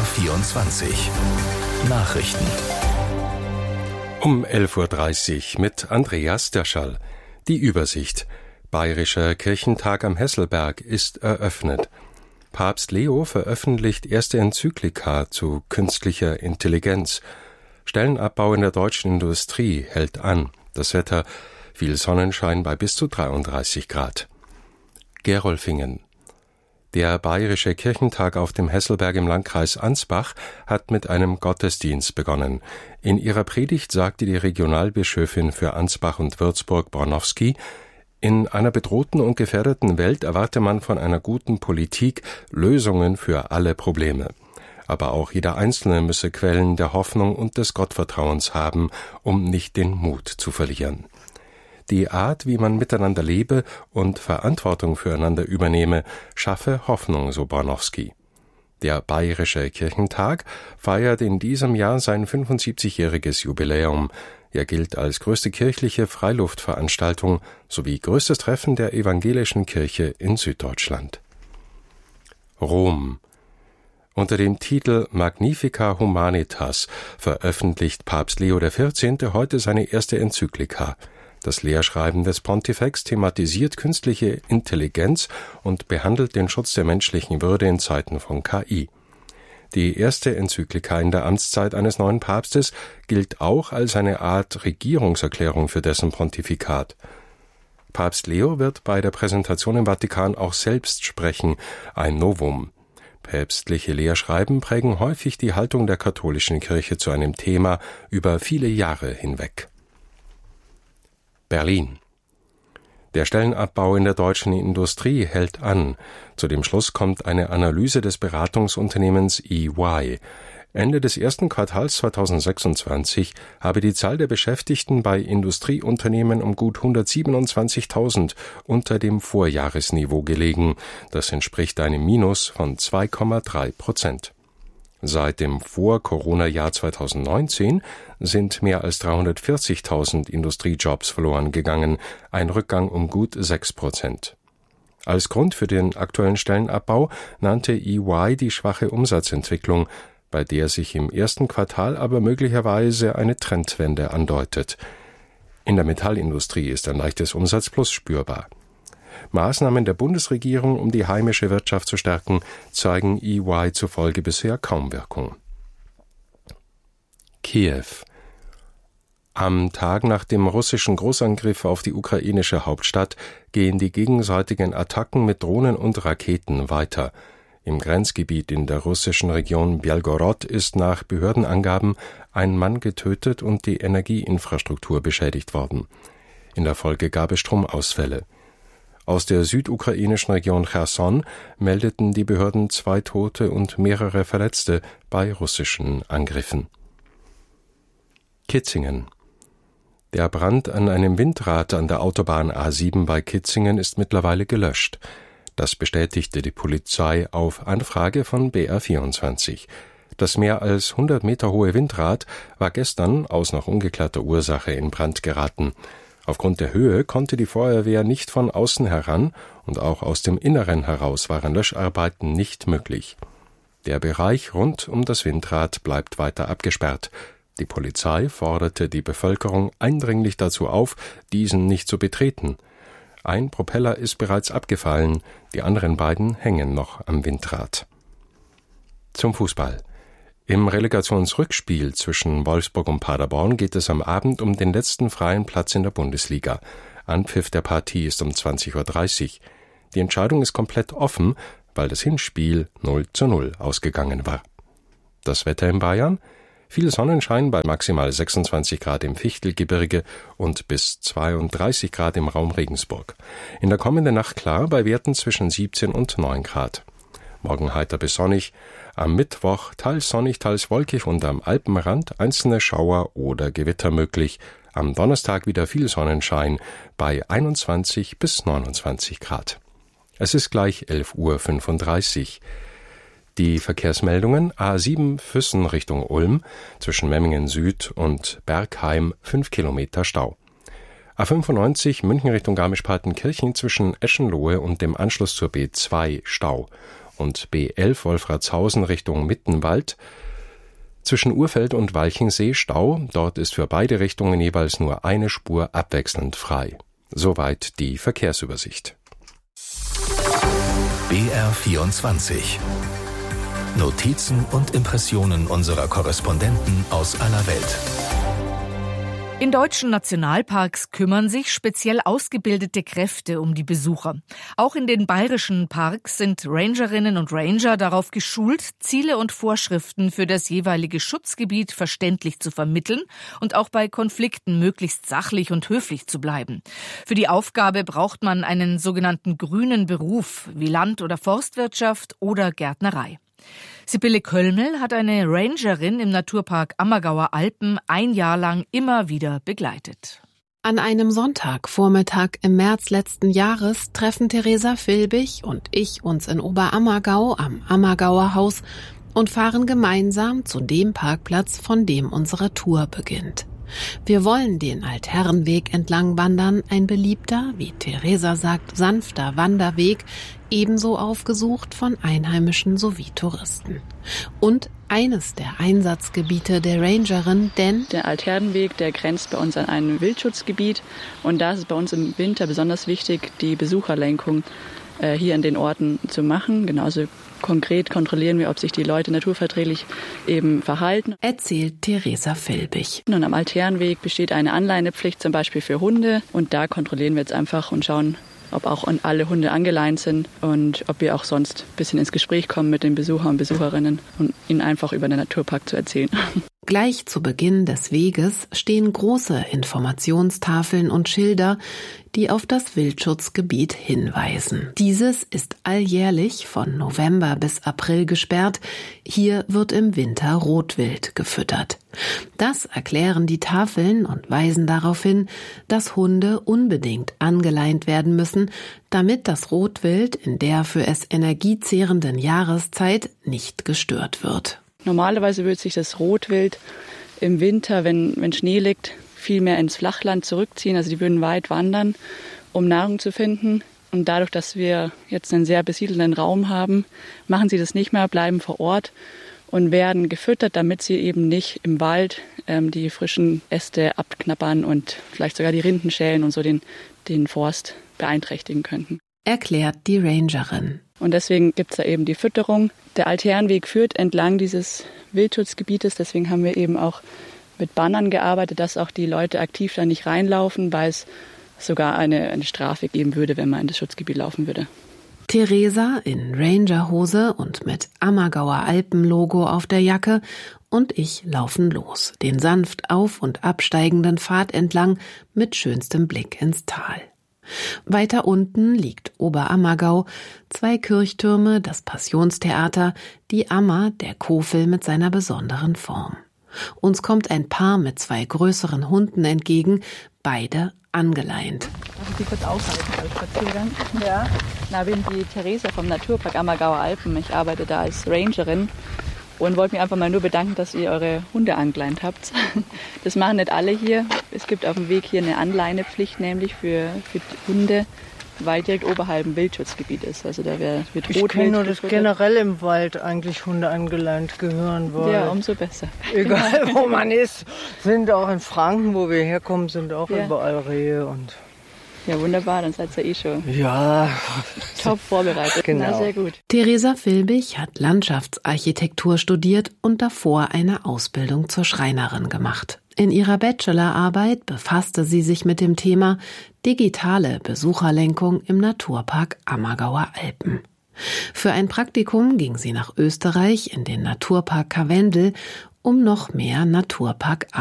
BR24 Nachrichten. Um 11.30 Uhr mit Andreas Döscherl. Die Übersicht. Bayerischer Kirchentag am Hesselberg ist eröffnet. Papst Leo veröffentlicht erste Enzyklika zu künstlicher Intelligenz. Stellenabbau in der deutschen Industrie hält an. Das Wetter: viel Sonnenschein bei bis zu 33 Grad. Gerolfingen. Der Bayerische Kirchentag auf dem Hesselberg im Landkreis Ansbach hat mit einem Gottesdienst begonnen. In ihrer Predigt sagte die Regionalbischöfin für Ansbach und Würzburg Bornowski: In einer bedrohten und gefährdeten Welt erwarte man von einer guten Politik Lösungen für alle Probleme. Aber auch jeder Einzelne müsse Quellen der Hoffnung und des Gottvertrauens haben, um nicht den Mut zu verlieren. Die Art, wie man miteinander lebe und Verantwortung füreinander übernehme, schaffe Hoffnung, so Bornowski. Der Bayerische Kirchentag feiert in diesem Jahr sein 75-jähriges Jubiläum. Er gilt als größte kirchliche Freiluftveranstaltung sowie größtes Treffen der evangelischen Kirche in Süddeutschland. Rom. Unter dem Titel Magnifica Humanitas veröffentlicht Papst Leo XIV. Heute seine erste Enzyklika. Das Lehrschreiben des Pontifex thematisiert künstliche Intelligenz und behandelt den Schutz der menschlichen Würde in Zeiten von KI. Die erste Enzyklika in der Amtszeit eines neuen Papstes gilt auch als eine Art Regierungserklärung für dessen Pontifikat. Papst Leo wird bei der Präsentation im Vatikan auch selbst sprechen, ein Novum. Päpstliche Lehrschreiben prägen häufig die Haltung der katholischen Kirche zu einem Thema über viele Jahre hinweg. Berlin. Der Stellenabbau in der deutschen Industrie hält an. Zu dem Schluss kommt eine Analyse des Beratungsunternehmens EY. Ende des ersten Quartals 2026 habe die Zahl der Beschäftigten bei Industrieunternehmen um gut 127.000 unter dem Vorjahresniveau gelegen. Das entspricht einem Minus von 2,3%. Seit dem Vor-Corona-Jahr 2019 sind mehr als 340.000 Industriejobs verloren gegangen, ein Rückgang um gut 6%. Als Grund für den aktuellen Stellenabbau nannte EY die schwache Umsatzentwicklung, bei der sich im ersten Quartal aber möglicherweise eine Trendwende andeutet. In der Metallindustrie ist ein leichtes Umsatzplus spürbar. Maßnahmen der Bundesregierung, um die heimische Wirtschaft zu stärken, zeigen EY zufolge bisher kaum Wirkung. Kiew. Am Tag nach dem russischen Großangriff auf die ukrainische Hauptstadt gehen die gegenseitigen Attacken mit Drohnen und Raketen weiter. Im Grenzgebiet in der russischen Region Belgorod ist nach Behördenangaben ein Mann getötet und die Energieinfrastruktur beschädigt worden. In der Folge gab es Stromausfälle. Aus der südukrainischen Region Cherson meldeten die Behörden 2 Tote und mehrere Verletzte bei russischen Angriffen. Kitzingen. Der Brand an einem Windrad an der Autobahn A7 bei Kitzingen ist mittlerweile gelöscht. Das bestätigte die Polizei auf Anfrage von BR24. Das mehr als 100 Meter hohe Windrad war gestern aus noch ungeklärter Ursache in Brand geraten. Aufgrund der Höhe konnte die Feuerwehr nicht von außen heran und auch aus dem Inneren heraus waren Löscharbeiten nicht möglich. Der Bereich rund um das Windrad bleibt weiter abgesperrt. Die Polizei forderte die Bevölkerung eindringlich dazu auf, diesen nicht zu betreten. Ein Propeller ist bereits abgefallen, die anderen beiden hängen noch am Windrad. Zum Fußball. Im Relegationsrückspiel zwischen Wolfsburg und Paderborn geht es am Abend um den letzten freien Platz in der Bundesliga. Anpfiff der Partie ist um 20.30 Uhr. Die Entscheidung ist komplett offen, weil das Hinspiel 0:0 ausgegangen war. Das Wetter in Bayern? Viel Sonnenschein bei maximal 26 Grad im Fichtelgebirge und bis 32 Grad im Raum Regensburg. In der kommenden Nacht klar bei Werten zwischen 17 und 9 Grad. Morgen heiter bis sonnig. Am Mittwoch teils sonnig, teils wolkig und am Alpenrand einzelne Schauer oder Gewitter möglich. Am Donnerstag wieder viel Sonnenschein bei 21 bis 29 Grad. Es ist gleich 11.35 Uhr. Die Verkehrsmeldungen: A7 Füssen Richtung Ulm, zwischen Memmingen Süd und Bergheim 5 Kilometer Stau. A95 München Richtung Garmisch-Partenkirchen zwischen Eschenlohe und dem Anschluss zur B2 Stau. und B11 Wolfratshausen Richtung Mittenwald. Zwischen Urfeld und Walchensee Stau. Dort ist für beide Richtungen jeweils nur eine Spur abwechselnd frei. Soweit die Verkehrsübersicht. BR24. Notizen und Impressionen unserer Korrespondenten aus aller Welt. In deutschen Nationalparks kümmern sich speziell ausgebildete Kräfte um die Besucher. Auch in den bayerischen Parks sind Rangerinnen und Ranger darauf geschult, Ziele und Vorschriften für das jeweilige Schutzgebiet verständlich zu vermitteln und auch bei Konflikten möglichst sachlich und höflich zu bleiben. Für die Aufgabe braucht man einen sogenannten grünen Beruf, wie Land- oder Forstwirtschaft oder Gärtnerei. Sibylle Köllmel hat eine Rangerin im Naturpark Ammergauer Alpen ein Jahr lang immer wieder begleitet. An einem Sonntagvormittag im März letzten Jahres treffen Theresa Filbig und ich uns in Oberammergau am Ammergauer Haus und fahren gemeinsam zu dem Parkplatz, von dem unsere Tour beginnt. Wir wollen den Altherrenweg entlang wandern, ein beliebter, wie Theresa sagt, sanfter Wanderweg, ebenso aufgesucht von Einheimischen sowie Touristen. Und eines der Einsatzgebiete der Rangerin, denn der Altherrenweg, der grenzt bei uns an ein Wildschutzgebiet und da ist es bei uns im Winter besonders wichtig, die Besucherlenkung hier an den Orten zu machen. Genauso konkret kontrollieren wir, ob sich die Leute naturverträglich eben verhalten. Erzählt Theresa Filbig. Und am Altherrenweg besteht eine Anleinepflicht zum Beispiel für Hunde und da kontrollieren wir jetzt einfach und schauen, ob auch alle Hunde angeleint sind und ob wir auch sonst ein bisschen ins Gespräch kommen mit den Besuchern und Besucherinnen und ihnen einfach über den Naturpark zu erzählen. Gleich zu Beginn des Weges stehen große Informationstafeln und Schilder, die auf das Wildschutzgebiet hinweisen. Dieses ist alljährlich von November bis April gesperrt. Hier wird im Winter Rotwild gefüttert. Das erklären die Tafeln und weisen darauf hin, dass Hunde unbedingt angeleint werden müssen, damit das Rotwild in der für es energiezehrenden Jahreszeit nicht gestört wird. Normalerweise würde sich das Rotwild im Winter, wenn Schnee liegt, viel mehr ins Flachland zurückziehen. Also die würden weit wandern, um Nahrung zu finden. Und dadurch, dass wir jetzt einen sehr besiedelten Raum haben, machen sie das nicht mehr, bleiben vor Ort und werden gefüttert, damit sie eben nicht im Wald die frischen Äste abknabbern und vielleicht sogar die Rinden schälen und so den Forst beeinträchtigen könnten. Erklärt die Rangerin. Und deswegen gibt es da eben die Fütterung. Der Altherrenweg führt entlang dieses Wildschutzgebietes. Deswegen haben wir eben auch mit Bannern gearbeitet, dass auch die Leute aktiv da nicht reinlaufen, weil es sogar eine Strafe geben würde, wenn man in das Schutzgebiet laufen würde. Theresa in Rangerhose und mit Ammergauer Alpen-Logo auf der Jacke und ich laufen los, den sanft auf- und absteigenden Pfad entlang mit schönstem Blick ins Tal. Weiter unten liegt Oberammergau, 2 Kirchtürme, das Passionstheater, die Ammer, der Kofel mit seiner besonderen Form. Uns kommt ein Paar mit 2 größeren Hunden entgegen, beide angeleint. Darf ich die kurz aufhalten als Spaziergang? Ja. Na, bin die Theresa vom Naturpark Ammergauer Alpen. Ich arbeite da als Rangerin und wollte mich einfach mal nur bedanken, dass ihr eure Hunde angeleint habt. Das machen nicht alle hier. Es gibt auf dem Weg hier eine Anleinepflicht, nämlich für Hunde, weil direkt oberhalb ein Wildschutzgebiet ist. Also da wird Rotwild. Ich kenne nur, dass generell im Wald eigentlich Hunde angeleint gehören wollen. Ja, umso besser. Egal wo man ist, sind auch in Franken, wo wir herkommen, sind auch überall Rehe und. Ja, wunderbar, dann seid ihr eh schon top vorbereitet. Genau. Na, sehr gut. Theresa Filbig hat Landschaftsarchitektur studiert und davor eine Ausbildung zur Schreinerin gemacht. In ihrer Bachelorarbeit befasste sie sich mit dem Thema digitale Besucherlenkung im Naturpark Ammergauer Alpen. Für ein Praktikum ging sie nach Österreich in den Naturpark Karwendel, um noch mehr Naturpark